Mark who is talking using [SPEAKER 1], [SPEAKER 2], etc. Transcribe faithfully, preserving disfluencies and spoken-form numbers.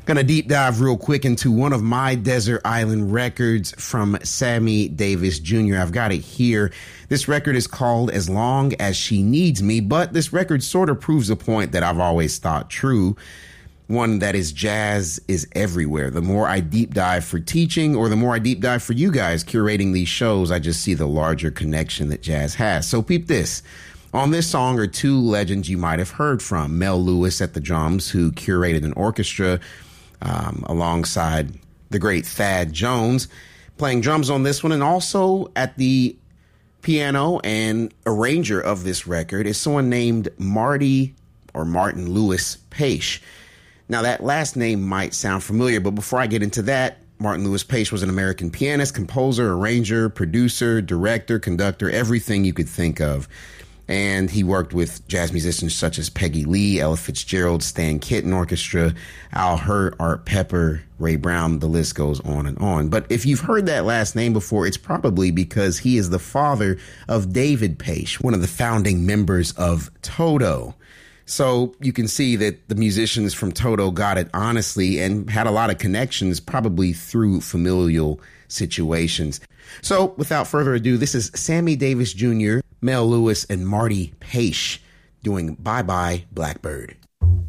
[SPEAKER 1] Gonna deep dive real quick into one of my Desert Island records from Sammy Davis Junior I've got it here. This record is called As Long As She Needs Me, but this record sort of proves a point that I've always thought true. One that is jazz is everywhere. The more I deep dive for teaching, or the more I deep dive for you guys curating these shows, I just see the larger connection that jazz has. So peep this. On this song are two legends you might have heard from. Mel Lewis at the drums, who curated an orchestra um, alongside the great Thad Jones, playing drums on this one. And also at the piano and arranger of this record is someone named Marty or Martin Lewis Paish. Now, that last name might sound familiar, but before I get into that, Martin Lewis Paish was an American pianist, composer, arranger, producer, director, conductor, everything you could think of. And he worked with jazz musicians such as Peggy Lee, Ella Fitzgerald, Stan Kenton Orchestra, Al Hirt, Art Pepper, Ray Brown, the list goes on and on. But if you've heard that last name before, it's probably because he is the father of David Paish, one of the founding members of Toto. So you can see that the musicians from Toto got it honestly and had a lot of connections, probably through familial situations. So without further ado, this is Sammy Davis Junior, Mel Lewis, and Marty Paish doing Bye Bye Blackbird.